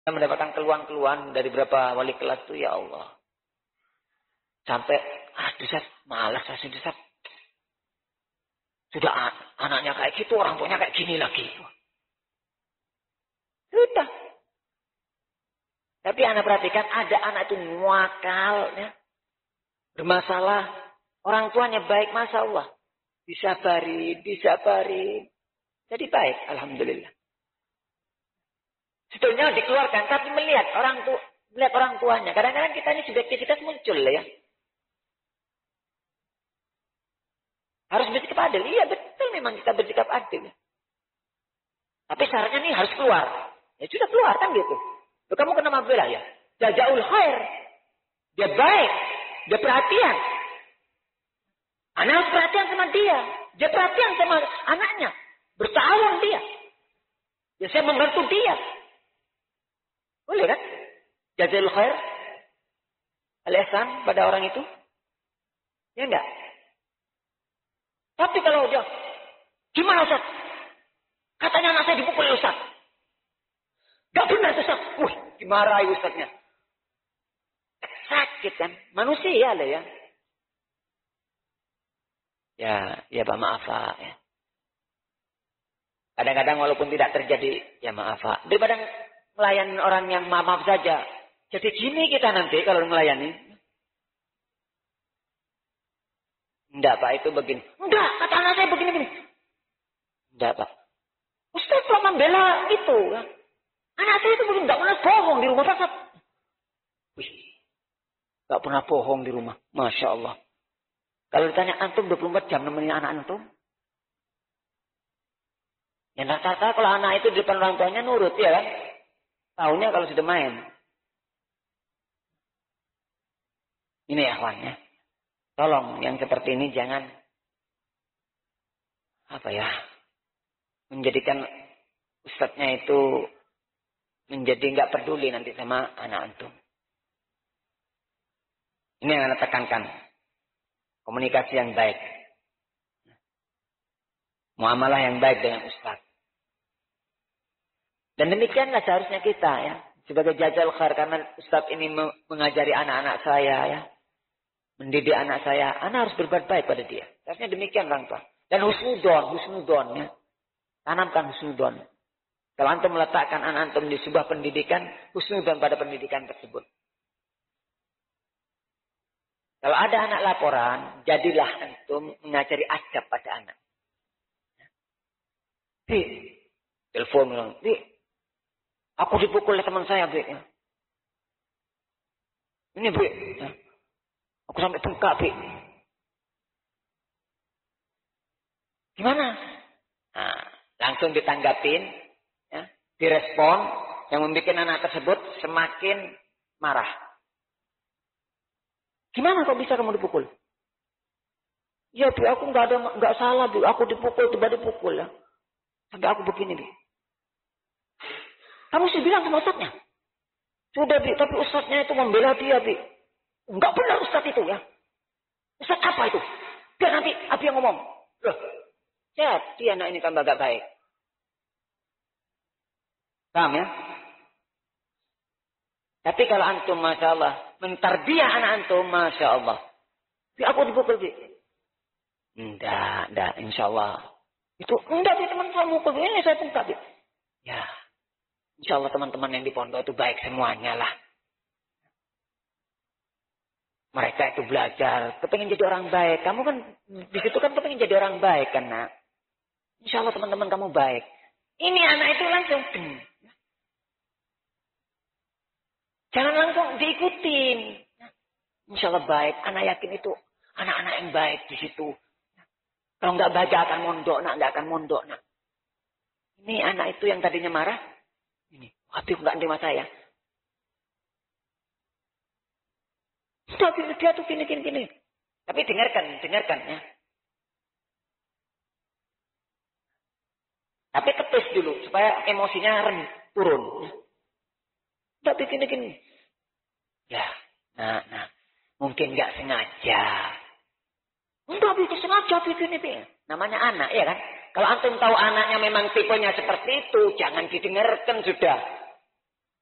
Saya mendapatkan keluhan-keluhan dari beberapa wali kelas itu, ya Allah. Sampai, Ustaz, malas saya sendiri, Ustaz. Sudah anaknya kayak gitu, orang tuanya kayak gini lagi. Sudah. Tapi Anda perhatikan, ada anak itu muakal, ya. Bermasalah. Orang tuanya baik, Masya Allah. Disabarin. Jadi baik, Alhamdulillah. Sebetulnya dikeluarkan, tapi melihat orang tuanya. Kadang-kadang kita ini subjektivitas muncul ya. Harus bersikap adil. Iya betul memang kita bersikap adil. Tapi syaratnya nih harus keluar. Ya sudah keluar kan gitu. Loh, kamu kenapa bela ya? Jazaul khair. Dia baik. Dia perhatian. Anak harus perhatian sama dia. Dia perhatian sama anaknya. Bertahun dia. Ya saya membantu dia. Boleh kan? Jazaul khair. Al-ihsan pada orang itu. Ya enggak? Tapi kalau dia, gimana Ustaz? Katanya anak saya dipukul Ustaz. Gak benar Ustaz. Wih, dimarahi Ustaznya. Sakit kan? Manusia lah ya. Ya Pak, maaf Pak. Ya. Kadang-kadang walaupun tidak terjadi, ya maaf Pak. Daripada melayani orang yang maaf saja. Jadi gini kita nanti kalau melayani. Enggak Pak, itu begini. Enggak, kata anak saya begini-begini. Enggak Pak. Ustaz kok membela itu. Anak saya itu begini, enggak pernah bohong di rumah Pak. Wih, enggak pernah bohong di rumah. Masya Allah. Kalau ditanya antum 24 jam nemenin anak antum. Ya rata-rata kalau anak itu di depan orang tuanya nurut ya kan. Tahunya kalau sudah main. Ini ya kawannya. Tolong yang seperti ini jangan menjadikan ustadznya itu menjadi nggak peduli nanti sama anak antum. Ini yang Anda tekankan. Komunikasi yang baik. Muamalah yang baik dengan ustadz. Dan demikianlah seharusnya kita ya. Sebagai jazal khair. Karena ustadz ini mengajari anak-anak saya ya. Mendidik anak saya. Anak harus berbuat baik pada dia. Seharusnya demikian orang tua. Dan husnudon ya. Tanamkan husnudon. Kalau antum meletakkan anak antum di sebuah pendidikan. Husnudon pada pendidikan tersebut. Kalau ada anak laporan. Jadilah antum mengajari adab pada anak. Telepon bilang, aku dipukul oleh teman saya, Bi. Ini, Bi. Aku sampai bengkak, Bi. Gimana? Nah, langsung ditanggapin, ya, direspon, yang membuat anak tersebut semakin marah. Gimana kok bisa kamu dipukul? Ya, Bi, aku nggak salah, Bi. Aku dipukul, tiba dipukul ya. Sampai aku begini, Bi. Kamu sih bilang sama ustadznya. Sudah, Bi, tapi ustadznya itu membela dia, Bi. Enggak benar ustadz itu ya. Ustadz apa itu? Biar nanti Abi yang ngomong. Loh, jadi anak ini tambah gak baik. Paham ya? Tapi kalau antum, Masya Allah, mentarbiah anak antum, Masya Allah. Bi, aku dipukul, Bi. Enggak, Insya Allah. Itu, enggak, Bi, teman saya mukul, Bi. Ini saya bengkak, Bi. Ya. Insya Allah teman-teman yang di pondok itu baik semuanya lah. Mereka itu belajar, kepengen jadi orang baik. Kamu kan, di situ kan kepengen jadi orang baik kan, nak. Insya Allah teman-teman kamu baik. Ini anak itu langsung. Jangan langsung diikutin. Insya Allah baik. Anak yakin itu anak-anak yang baik di situ. Kalau nggak baca akan mondok, nak. Nggak akan mondok, nak. Ini anak itu yang tadinya marah. Ini, Habib nggak nerima saya. Tapi dia tuh gini. Tapi dengarkan ya. Tapi kepis dulu supaya emosinya turun. Tapi gini. Ya, nah, mungkin nggak sengaja. Enggak bisa sengaja begini. Namanya anak, ya kan? Kalau antum tahu anaknya memang tipenya seperti itu, jangan didengarkan sudah.